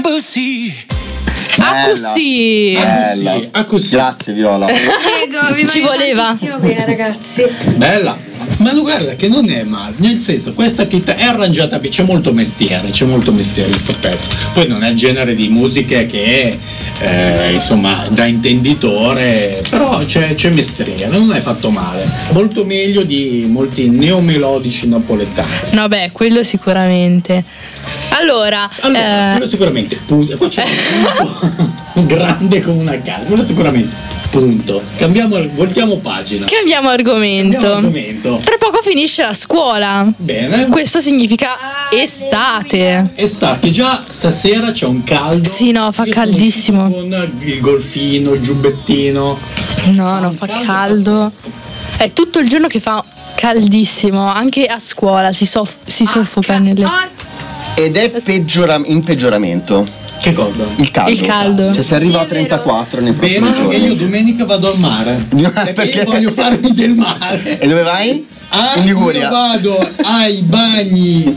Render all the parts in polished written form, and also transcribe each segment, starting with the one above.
Così. Grazie Viola. Prego, vi ci voleva. Bene, ragazzi. Bella. Ma guarda che non è male, nel senso questa chitarra è arrangiata, c'è molto mestiere in sto pezzo. Poi non è il genere di musica che insomma da intenditore, però c'è mestiere, non è fatto male, molto meglio di molti neomelodici napoletani. No beh, quello sicuramente. Allora quello sicuramente, poi c'è un grande come una casa, quello sicuramente. Punto. Voltiamo pagina. Cambiamo argomento. Tra poco finisce la scuola. Bene. Questo significa estate. Estate, già stasera c'è un caldo. Sì, no, fa caldissimo. Con il golfino, il giubbettino. No, non fa caldo. È tutto il giorno che fa caldissimo. Anche a scuola si soffoca nelle. Ed è in peggioramento. Che cosa? Il caldo. Cioè si arriva a 34 nei prossimi giorni. Io domenica vado al mare. Perché voglio farmi del mare. E dove vai? In Liguria. Io vado ai bagni.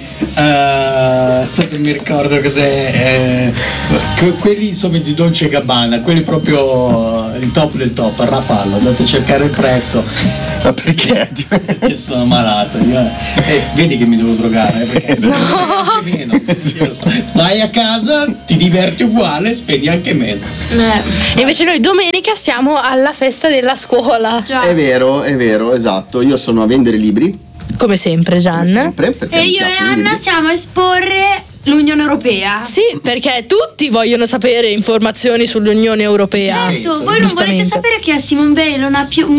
Aspetta, mi ricordo cos'è. Quelli insomma di Dolce & Gabbana, quelli proprio il top del top, a Rapallo. Andate a cercare il prezzo. Ma perché? Perché sono malato. Vedi che mi devo drogare, perché meno. Stai a casa, ti diverti uguale, spendi anche meno. E invece noi domenica siamo alla festa della scuola. Già. È vero, esatto. Io sono a vendere libri. Come sempre, Gian. E io e Anna siamo a esporre l'Unione Europea. Sì, perché tutti vogliono sapere informazioni sull'Unione Europea. Certo, voi non volete sapere che a Simone Veil non ha più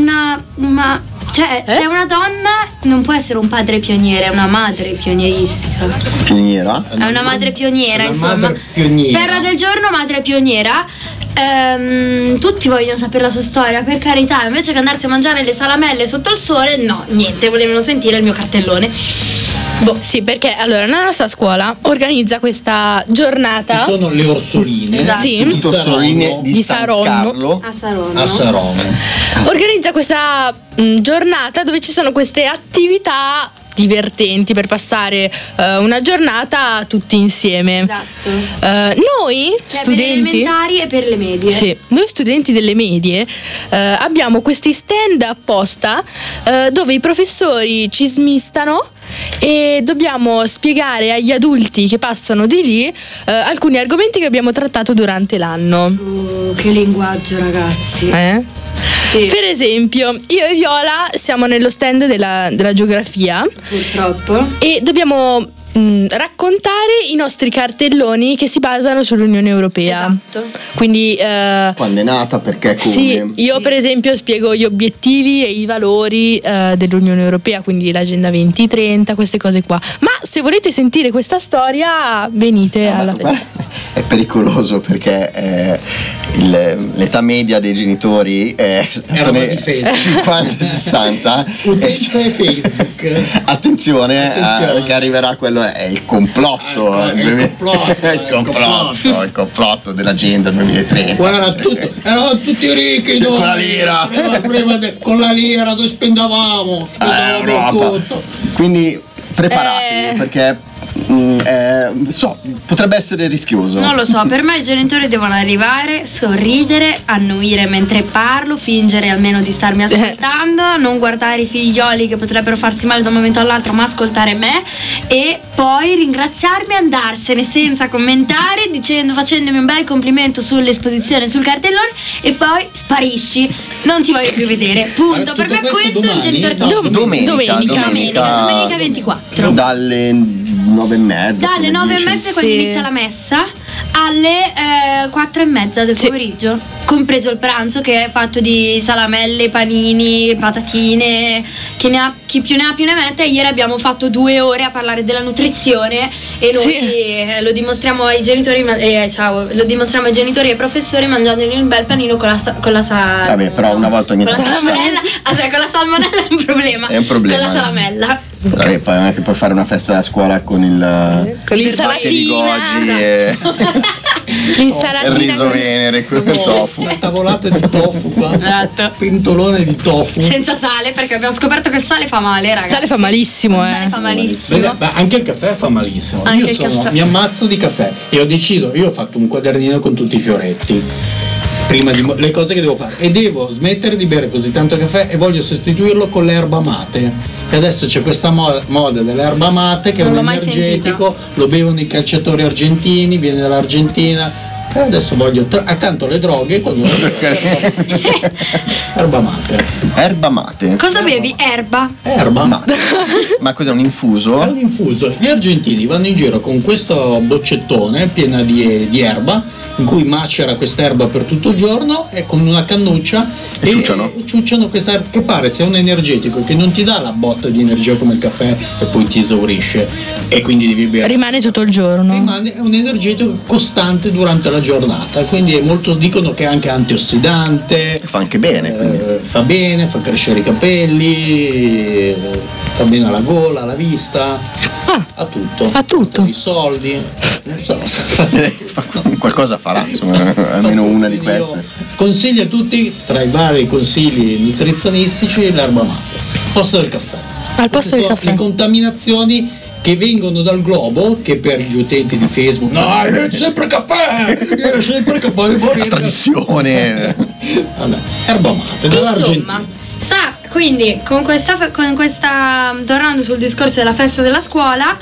cioè, se è una donna non può essere un padre pioniere, è una madre pionieristica. Pioniera? È una madre pioniera, insomma. Madre pioniera. Perla del giorno, madre pioniera. Tutti vogliono sapere la sua storia, per carità. Invece che andarsi a mangiare le salamelle sotto il sole, no, niente, volevano sentire il mio cartellone. Sì, perché allora la nostra scuola organizza questa giornata. Ci sono le orsoline. Esatto. Sì. Orsoline di San Carlo. A Saronno. A Saronno. Organizza questa giornata dove ci sono queste attività divertenti per passare una giornata tutti insieme. Esatto. Noi studenti per le elementari e per le medie. Sì, noi studenti delle medie abbiamo questi stand apposta dove i professori ci smistano e dobbiamo spiegare agli adulti che passano di lì alcuni argomenti che abbiamo trattato durante l'anno. Che linguaggio, ragazzi. Sì. Per esempio, io e Viola siamo nello stand della geografia. Purtroppo. E dobbiamo raccontare i nostri cartelloni che si basano sull'Unione Europea. Esatto. Quindi quando è nata, perché, come. Sì, io per esempio spiego gli obiettivi e i valori dell'Unione Europea, quindi l'Agenda 2030, queste cose qua. Ma se volete sentire questa storia, venite alla festa. È pericoloso perché l'età media dei genitori è 50-60. Utenza e Facebook. Attenzione. Che arriverà quello, è il complotto. Il complotto dell'Agenda 2030. Guarda, eravamo tutti ricchi noi. Con la lira. Con la lira dove spendavamo tutto. Quindi preparatevi perché potrebbe essere rischioso. Non lo so, per me i genitori devono arrivare, sorridere, annuire mentre parlo, fingere almeno di starmi ascoltando, non guardare i figlioli che potrebbero farsi male da un momento all'altro, ma ascoltare me, e poi ringraziarmi e andarsene senza commentare, facendomi un bel complimento sull'esposizione, sul cartellone, e poi sparisci, non ti voglio più vedere, punto. Per me questo è un genitore. Domenica 24 dalle 9:30. Dalle 9:30 quando inizia la messa alle 4:30 del pomeriggio, compreso il pranzo, che è fatto di salamelle, panini, patatine, chi più ne ha più ne mette. Ieri abbiamo fatto 2 ore a parlare della nutrizione e noi lo dimostriamo ai genitori lo dimostriamo ai genitori e ai professori mangiandoli un bel panino con la vabbè, però una volta ogni con la salmonella. Con la salmonella è un problema. Con la salamella. Vabbè, poi non è che puoi fare una festa a scuola con il salatina. Il riso venere, quel tofu. Una tavolata di tofu qua. Esatto. Pentolone di tofu. Senza sale, perché abbiamo scoperto che il sale fa male, ragazzi. Il sale fa malissimo, Il sale fa malissimo. Vedi, ma anche il caffè fa malissimo. Anche Io il caffè. mi ammazzo di caffè e ho deciso, io ho fatto un quadernino con tutti i fioretti. Prima di le cose che devo fare, e devo smettere di bere così tanto caffè e voglio sostituirlo con l'erba mate, e adesso c'è questa moda dell'erba mate che Non è l'ho un mai energetico, lo bevono i calciatori argentini, viene dall'Argentina, e adesso voglio accanto alle droghe quando erba mate. Erba mate. Cosa bevi? Erba? Erba. Ma cos'è, un È infuso? un infuso. Gli argentini vanno in giro con questo boccettone piena di erba, in cui macera quest'erba per tutto il giorno, e con una cannuccia E ciucciano questa erba, che pare sia un energetico che non ti dà la botta di energia come il caffè e poi ti esaurisce e quindi devi bere. Rimane tutto il giorno. Rimane un energetico costante durante la giornata, quindi dicono che è anche antiossidante, Fa anche bene, quindi. fa bene, fa crescere i capelli, fa bene alla gola, alla vista, a tutto. A tutto. I soldi, non so. Qualcosa farà, insomma, almeno una di Quindi io queste. consiglio a tutti, tra i vari consigli nutrizionistici, l'erba mate al posto del caffè. Al posto Queste del sono caffè. le contaminazioni che vengono dal globo, che per gli utenti di Facebook sempre caffè, sempre caffè, vuoi La morire. tradizione. Vabbè, erba mate dall'Argentina. Insomma, quindi con questa tornando sul discorso della festa della scuola,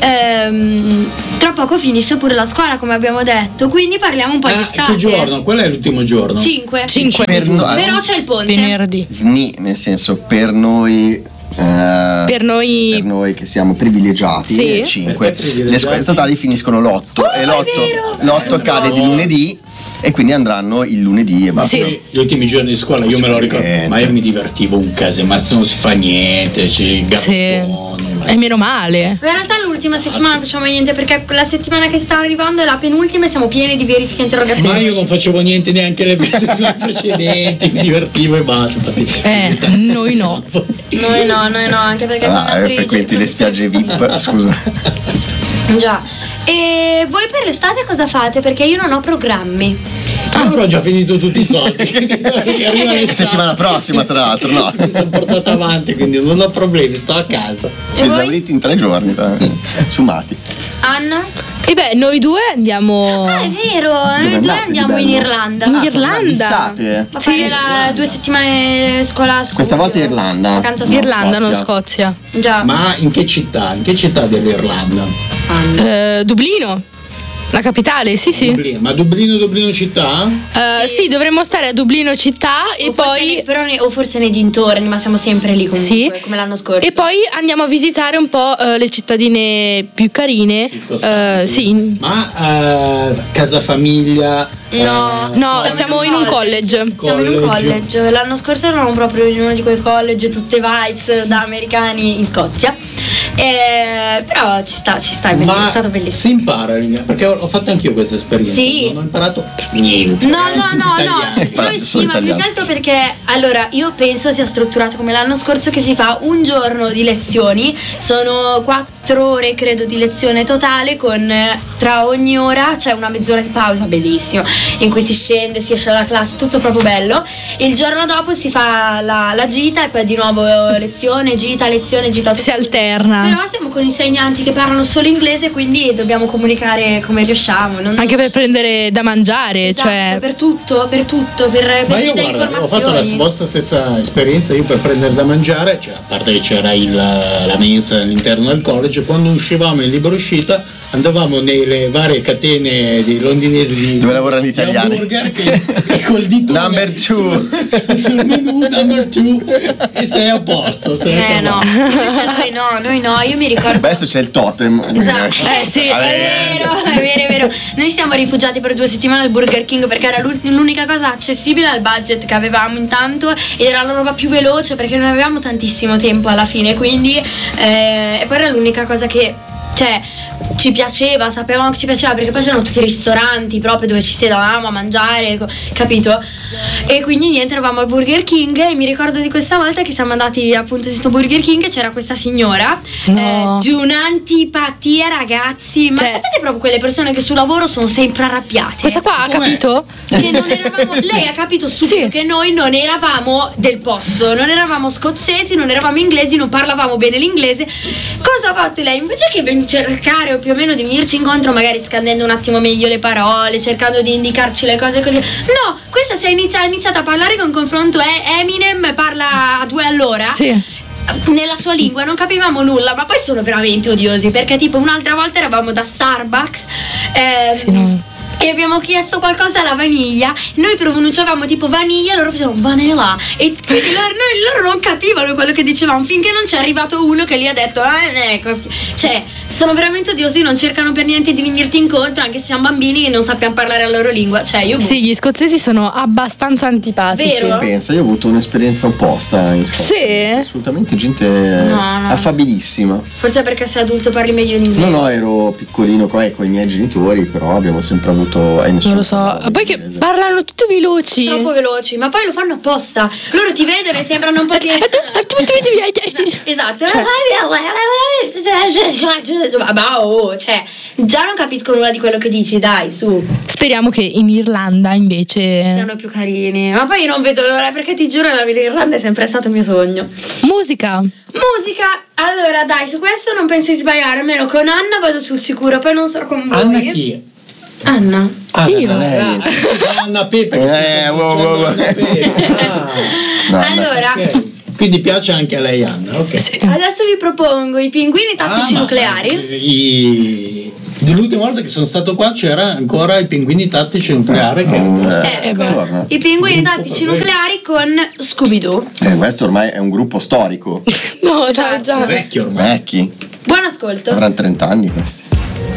tra poco finisce pure la scuola, come abbiamo detto, quindi parliamo un po' di estate. Che giorno? Qual è l'ultimo giorno? 5. Per no- Però c'è il ponte. Venerdì. SNI, nel senso, per noi. Per noi. Per noi che siamo privilegiati, Sì. 5. Perché privilegiati? Le scuole statali finiscono l'8 e l'8 cade di lunedì, e quindi andranno il lunedì e basta. Sì. Gli ultimi giorni di scuola io me lo ricordo, Niente. ma io mi divertivo un caso, ma se non si fa niente, c'è il Sì. gattone, ma- E meno male. Ma in realtà l'ultima settimana non facciamo niente, perché la settimana che sta arrivando è la penultima e siamo pieni di verifiche e interrogazioni. Ma io non facevo niente neanche le settimane precedenti, mi divertivo e basta. Noi no. Noi no, anche perché con i nostri frequenti le spiagge VIP, scusa. Già. E voi per l'estate cosa fate? Perché io non ho programmi. Io ho già finito tutti i soldi. Arriva l'estate. Settimana prossima, tra l'altro, no? Mi sono portato avanti, quindi non ho problemi, sto a casa. E voi? Esauriti in 3 giorni, sumati. Anna? E beh, noi due andiamo. Ah, è vero, Dove noi due andate di andiamo in bello? Irlanda. In Irlanda. Bissate. A fare la 2 settimane scuola su. Questa volta Irlanda. Vacanza su. Irlanda, non Scozia. Scozia. Già. Ma in che città? In che città dell'Irlanda? Dublino. La capitale, sì, sì. Dublino. Ma Dublino città? Sì, dovremmo stare a Dublino città e poi. O forse nei dintorni, ma siamo sempre lì comunque, Sì. come l'anno scorso. E poi andiamo a visitare un po' le cittadine più carine. Sì. Ma casa famiglia? No. No, siamo in un college. Siamo in un college. L'anno scorso eravamo proprio in uno di quei college, tutte vibes da americani in Scozia. Però ci sta, è Ma stato bellissimo. si impara, perché ho fatto anch'io questa esperienza. Sì. Non ho imparato niente. No, Imparato noi solo sì, ma più che italiano. altro perché allora io penso sia strutturato come l'anno scorso, che si fa un giorno di lezioni, sono 4 ore credo di lezione totale, con tra ogni ora c'è una mezz'ora di pausa, bellissimo, in cui si scende, si esce dalla classe, tutto proprio bello. Il giorno dopo si fa la gita e poi di nuovo lezione, gita, Si alterna. Però siamo con insegnanti che parlano solo inglese, quindi dobbiamo comunicare come riusciamo. Anche per prendere da mangiare, Esatto, cioè. per tutto, per Ma io chiedere guarda, ho fatto la informazioni. vostra stessa esperienza, io per prendere da mangiare, cioè a parte che c'era la mensa all'interno del college, quando uscivamo in libera uscita andavamo nelle varie catene di londinesi di Dove lavorano gli di italiani. hamburger che col dito Number 2. sul menù number 2 e sei a posto, sei a No, cavallo. invece noi no, io mi ricordo. Adesso c'è il totem. Esatto. Sì, È vero. Noi siamo rifugiati per 2 settimane al Burger King perché era l'unica cosa accessibile al budget che avevamo intanto, ed era la roba più veloce perché non avevamo tantissimo tempo alla fine, quindi e poi era l'unica cosa che cioè ci piaceva, sapevamo che ci piaceva, perché poi c'erano tutti i ristoranti proprio dove ci sedavamo a mangiare, capito? E quindi niente, eravamo al Burger King e mi ricordo di questa volta che siamo andati appunto in questo Burger King e c'era questa signora di un'antipatia, ragazzi, ma Cioè, sapete proprio quelle persone che sul lavoro sono sempre arrabbiate? Questa qua ha Com'è? capito? Che non eravamo, lei ha capito subito Sì. che noi non eravamo del posto, non eravamo scozzesi, non eravamo inglesi, non parlavamo bene l'inglese. Cosa ha fatto lei? Invece che cercare o più o meno di venirci incontro, magari scandendo un attimo meglio le parole, cercando di indicarci le cose così, no, questa si è iniziata a parlare con confronto Eminem parla a 2 all'ora. Sì. Nella sua lingua non capivamo nulla, ma poi sono veramente odiosi, perché tipo un'altra volta eravamo da Starbucks Sì, no. e abbiamo chiesto qualcosa alla vaniglia, noi pronunciavamo tipo vaniglia, loro facevano vanilla e quindi loro non capivano quello che dicevamo, finché non c'è arrivato uno che gli ha detto ecco. Cioè sono veramente odiosi, non cercano per niente di venirti incontro, anche se siamo bambini che non sappiamo parlare la loro lingua. Cioè io Sì, gli scozzesi sono abbastanza antipatici. Vero? Pensa, io ho avuto un'esperienza opposta in Scozia. Sì? Assolutamente gente No. affabilissima. forse perché sei adulto parli meglio in inglese. No, ero piccolino con i miei genitori, però abbiamo sempre avuto. Non lo so. Poi che parlano tutto veloci. Troppo veloci, ma poi lo fanno apposta. Loro ti vedono e sembrano un po' di esatto. Ma cioè, già non capisco nulla di quello che dici, dai, su. Speriamo che in Irlanda invece. Siano più carini. Ma poi io non vedo l'ora, perché ti giuro l'Irlanda è sempre stato il mio sogno. Musica. Musica, allora dai, su questo non penso di sbagliare, almeno con Anna vado sul sicuro, poi non so con voi. Anna chi? Anna. Io. lei. Anna Pepe. che stai wow. Anna Pepe. Ah. No, Allora, Ok. Quindi piace anche a lei Anna, ok. Sì. adesso vi propongo i pinguini tattici nucleari. L'ultima volta che sono stato qua c'era ancora i pinguini tattici nucleari. Ecco, i pinguini tattici nucleari con Scooby-Doo. Questo ormai è un gruppo storico. No, dai, Esatto. già. Vecchio ormai. Vecchi. Buon ascolto. Avranno 30 anni questi.